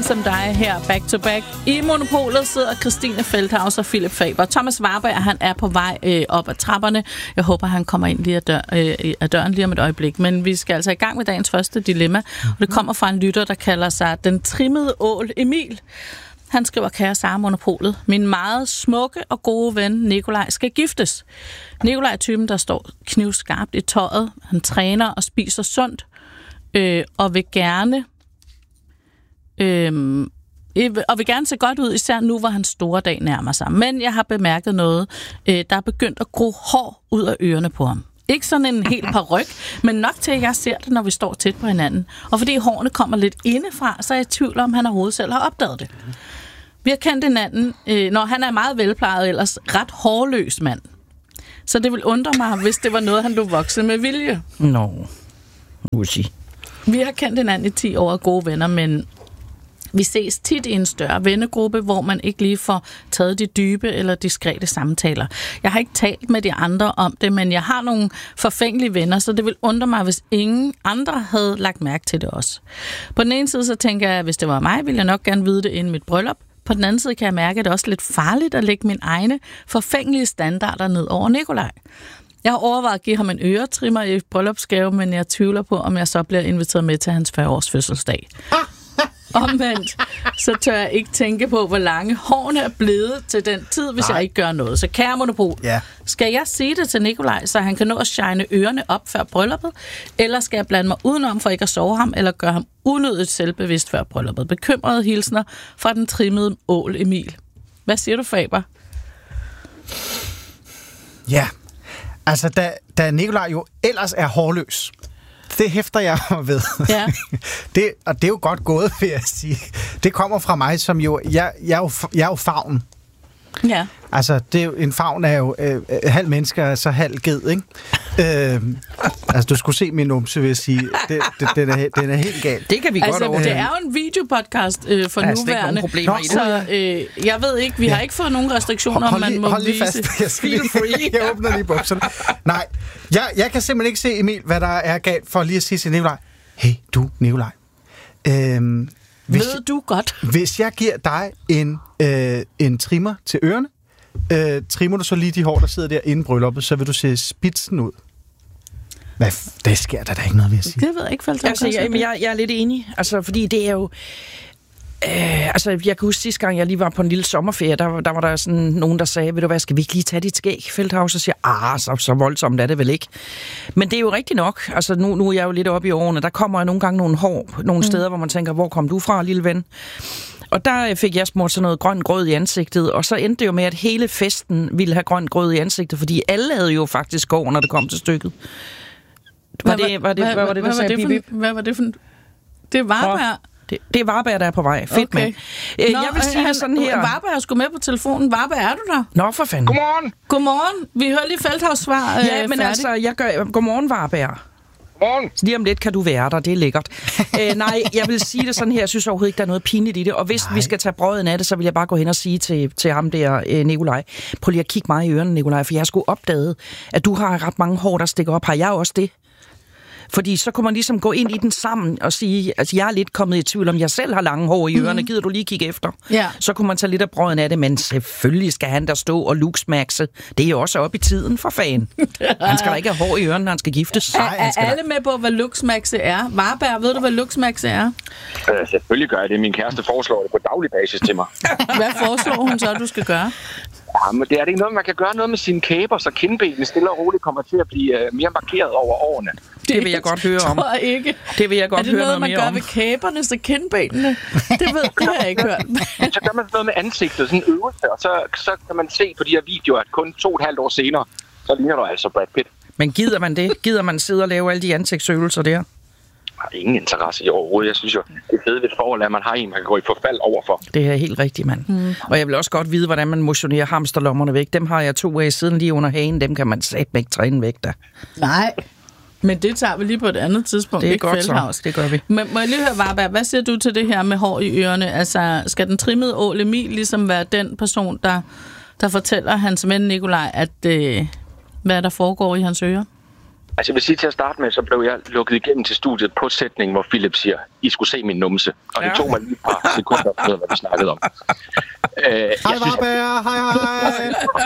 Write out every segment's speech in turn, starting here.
som dig her back to back. I Monopolet sidder Christine Feldhaus og Philip Faber. Thomas Warberg, han er på vej op ad trapperne. Jeg håber, han kommer ind lige af døren lige om et øjeblik. Men vi skal altså i gang med dagens første dilemma. Og det kommer fra en lytter, der kalder sig Den Trimmede Ål Emil. Han skriver, kære Sara Monopolet, min meget smukke og gode ven Nikolaj skal giftes. Nikolaj er typen, der står knivskarpt i tøjet. Han træner og spiser sundt og vil gerne se godt ud, især nu, hvor hans store dag nærmer sig. Men jeg har bemærket noget, der er begyndt at gro hår ud af ørerne på ham. Ikke sådan en helt paryk, men nok til, at jeg ser det, når vi står tæt på hinanden. Og fordi hårene kommer lidt indefra, så er jeg i tvivl om, han overhovedet selv har opdaget det. Vi har kendt hinanden, når han er meget velplejet, ellers ret hårløs mand. Så det vil undre mig, hvis det var noget, han blev vokset med vilje. Vi har kendt hinanden i 10 år, gode venner, men vi ses tit i en større vennegruppe, hvor man ikke lige får taget de dybe eller diskrete samtaler. Jeg har ikke talt med de andre om det, men jeg har nogle forfængelige venner, så det vil undre mig, hvis ingen andre havde lagt mærke til det også. På den ene side så tænker jeg, at hvis det var mig, ville jeg nok gerne vide det inden mit bryllup. På den anden side kan jeg mærke, at det er også lidt farligt at lægge mine egne forfængelige standarder ned over Nikolaj. Jeg har overvejet at give ham en øretrimmer i bryllupsgave, men jeg tvivler på, om jeg så bliver inviteret med til hans 40-års fødselsdag. Omvendt, så tør jeg ikke tænke på, hvor lange hårene er blevet til den tid, hvis jeg ikke gør noget. Så kære Monopol, skal jeg sige det til Nikolaj, så han kan nå at shine ørerne op før brylluppet? Eller skal jeg blande mig udenom for ikke at sove ham, eller gøre ham unødigt selvbevidst før brylluppet? Bekymrede hilsner fra den trimmede Ål Emil. Hvad siger du, Faber? Ja, altså da Nikolaj jo ellers er hårløs, det hæfter jeg ved. Ja. Og det er jo godt gået, vil jeg sige. Det kommer fra mig, som jo... Jeg er jo favn. Ja. Altså, det er jo, en favn er jo halv menneske og så halv ged, ikke? Altså, du skulle se min numse, vil jeg sige. Den er helt gal. Det kan vi godt over. Det er jo en videopodcast for nuværende. Så jeg ved ikke, vi har ikke fået nogen restriktioner, om man må vise. Fast. Feel free. Jeg åbner lige bukserne. Nej, jeg kan simpelthen ikke se, Emil, hvad der er galt for lige at sige til Nikolaj. Hey, du, Nikolaj. Ved du godt? Hvis jeg giver dig en trimmer til ørerne, trimmer du så lige de hår, der sidder der inde i brylluppet, så vil du se spidsen ud. Det sker der ikke noget ved at sige. Det ved jeg ikke, jeg er lidt enig. Altså, fordi det er jo... jeg kan huske sidste gang, jeg lige var på en lille sommerferie, der var der sådan nogen, der sagde, ved du hvad, skal vi ikke lige tage dit skæg, Feldhaus? Og siger, så voldsomt er det vel ikke. Men det er jo rigtigt nok. Altså, nu er jeg jo lidt oppe i årene. Der kommer nogle gange nogle hår, nogle steder, hvor man tænker, hvor kom du fra, lille ven? Og der fik jeg smurt sådan noget grøn grød i ansigtet, og så endte det jo med, at hele festen ville have grøn grød i ansigtet, fordi alle havde jo faktisk hår, når det kom til stykket. Hvad var det for... Det var bare... Det er Warberg, der er på vej. Fedt, mand. Jeg vil sige det sådan her. Warberg er sgu med på telefonen. Warberg, er du der? Nå, for fanden. Godmorgen. Vi hører lige Feldhaus svar. Ja, men altså, jeg gør... Godmorgen, Warberg. Godmorgen. Lige om lidt kan du være der, det er lækkert. Nej, jeg vil sige det sådan her. Jeg synes overhovedet ikke, der er noget pinligt i det. Og hvis vi skal tage brøden af det, så vil jeg bare gå hen og sige til ham der, Nikolaj. Prøv lige at kigge mig i ørerne, Nikolaj, for jeg har sgu opdaget, at du har ret mange hår, der stikker op. Har jeg også det? Fordi så kunne man ligesom gå ind i den sammen og sige, altså jeg er lidt kommet i tvivl om, jeg selv har lange hår i ørerne, gider du lige kigge efter? Ja. Så kunne man tage lidt af brøden af det, men selvfølgelig skal han der stå og luksmaxe. Det er jo også op i tiden, for fan. Han skal da ikke have hår i ørerne, når han skal giftes. Er alle med på, hvad luksmaxe er? Warberg, ved du, hvad luksmaxe er? Selvfølgelig gør jeg det. Min kæreste foreslår det på daglig basis til mig. Hvad foreslår hun så, du skal gøre? Jamen, det er det ikke noget, man kan gøre noget med sine kæber, så kindbenene stille og roligt kommer til at blive mere markeret over årene. Det vil jeg godt høre om. Tror jeg ikke. Det vil jeg godt høre noget mere om. Er det noget, man gør ved kæberne, så kindbenene? Det har jeg ikke hørt. Så gør man noget med ansigtet, sådan en øvelse, og så kan man se på de her videoer, at kun 2,5 år senere, så ligner du altså Brad Pitt. Men gider man det? Gider man sidde og lave alle de ansigtsøvelser der? Jeg har ingen interesse i overhovedet. Jeg synes jo, det er fedt ved et forhold, at man har en, man kan gå i forfald overfor. Det er helt rigtigt, mand. Og jeg vil også godt vide, hvordan man motionerer hamsterlommerne væk. Dem har jeg 2 af siden lige under hagen. Dem kan man satme ikke træne væk da. Nej, men det tager vi lige på et andet tidspunkt. Det er godt Feldhaus. Så. Det gør vi. Men må jeg lige høre, Warberg, hvad siger du til det her med hår i ørerne? Altså, skal den trimmede Ål Emil ligesom være den person, der fortæller hans ven Nikolaj, at hvad der foregår i hans ører? Altså jeg vil sige til at starte med, så blev jeg lukket igennem til studiet på sætningen, hvor Philip siger, I skulle se min numse. Og det tog mig lige et par sekunder at hvad vi snakkede om. Hej Varberg, hej.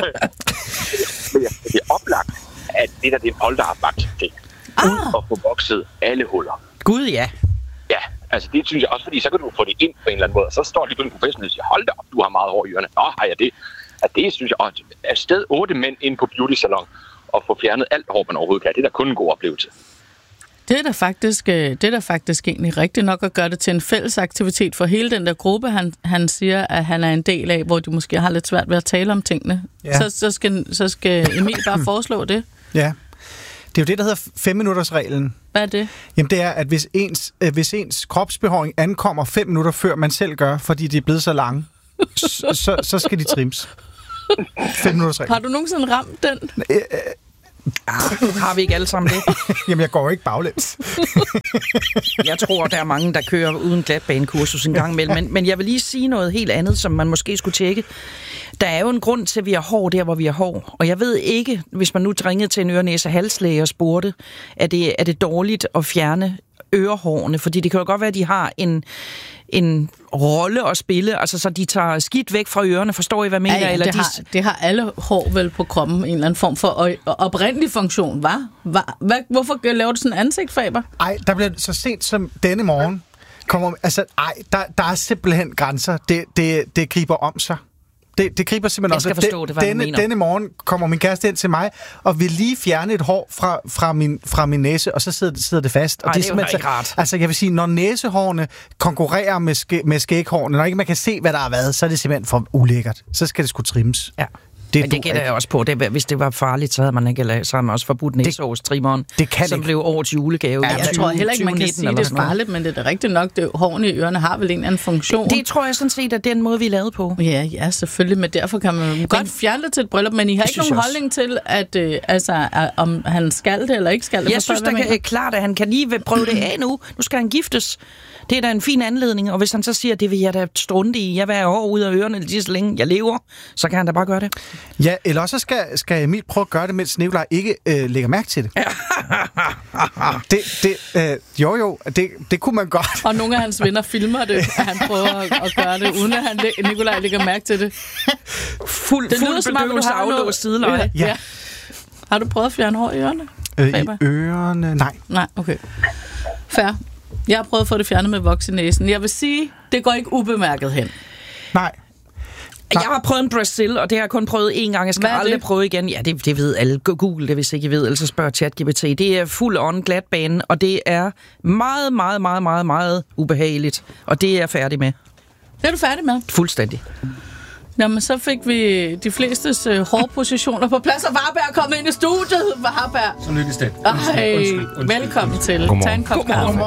Det er oplagt, at det der det er en polterabaktivitet. Ud og få vokset alle huller. Gud, ja. Ja, altså det synes jeg også, fordi så kan du få det ind på en eller anden måde. Og så står de på en professionel og siger, hold da op, du har meget hår i ørerne. Nå, har jeg det? At det synes jeg, og afsted 8 mænd ind på beauty salon og få fjernet alt hår, man overhovedet kan. Det er da kun en god oplevelse. Det er da faktisk egentlig rigtigt nok at gøre det til en fælles aktivitet for hele den der gruppe, han siger, at han er en del af, hvor de måske har lidt svært ved at tale om tingene. Ja. Så skal Emil bare foreslå det. Ja. Det er jo det, der hedder 5-minutters-reglen. Hvad er det? Jamen det er, at hvis ens kropsbehåring ankommer 5 minutter før man selv gør, fordi de er blevet så lange, så skal de trims. 5-minutters-reglen. Har du nogensinde ramt den? Har vi ikke alle sammen det? Jamen, jeg går ikke baglæns. Jeg tror, der er mange, der kører uden glatbanekursus en gang imellem. Men jeg vil lige sige noget helt andet, som man måske skulle tjekke. Der er jo en grund til, at vi har hår der, hvor vi har hår. Og jeg ved ikke, hvis man nu ringede til en øre-næse-halslæge og spurgte, er det dårligt at fjerne ørehårene? Fordi det kan jo godt være, at de har en rolle at spille, altså så de tager skidt væk fra ørerne, forstår I, hvad jeg mener? Ja, eller det har alle hår vel på kroppen, en eller anden form for oprindelig funktion, hva'? Hvorfor laver du sådan en ansigt, Faber? Ej, der bliver så sent som denne morgen, der er simpelthen grænser. Det griber om sig. Det griber simpelthen også. Jeg skal forstå det, hvad du mener. Denne morgen kommer min kæreste ind til mig, og vil lige fjerne et hår fra min næse, og så sidder det fast. Og det er jo ikke rart. Altså, jeg vil sige, når næsehårene konkurrerer med skæghårene, når ikke man kan se, hvad der har været, så er det simpelthen for ulækkert. Så skal det sgu trimmes. Ja. Det gætter jeg også på. Hvis det var farligt, så havde man ikke så havde man også forbudt næsehårstrimmeren, som blev årets julegave. Ja, jeg tror heller ikke, man kan sige, det er farligt, men det er da rigtigt nok. Hårene i ørerne har vel en eller anden funktion. Det tror jeg sådan set, at det er den måde, vi er lavet på. Ja, selvfølgelig, men derfor kan man godt fjerne det til et bryllup, men I har ikke nogen holdning til, at om han skal det eller ikke skal det. Jeg synes da klart, at han kan lige prøve det af nu. Nu skal han giftes. Det er da en fin anledning, og hvis han så siger, at det vil jeg da strunte i, jeg vil have hår ud af ørerne lige så længe jeg lever, så kan han da bare gøre det. Ja, eller også skal Emil prøve at gøre det, mens Nikolaj ikke lægger mærke til det. Det kunne man godt. Og nogle af hans venner filmer det, at han prøver at gøre det, uden at Nikolaj lægger mærke til det. Fuld bedøvelse aflåst sideleje. Ja. Har du prøvet at fjerne hår i ørerne? I ørerne? Nej, okay. Fair. Jeg har prøvet at få det fjernet med voks i næsen. Jeg vil sige, det går ikke ubemærket hen. Nej. Jeg har prøvet en Brazil, og det har jeg kun prøvet én gang. Jeg skal aldrig prøve igen. Ja, det ved alle. Google det, hvis ikke I ved. Ellers spørg ChatGPT. Det er fuld on glatbane, og det er meget, meget, meget, meget, meget ubehageligt. Og det er jeg færdig med. Det er du færdig med? Fuldstændig. Jamen, så fik vi de flestes hårpositioner på plads, og Varberg er kommet ind i studiet. Varberg. Så lykkes det. Velkommen til. Tag en kop kaffe.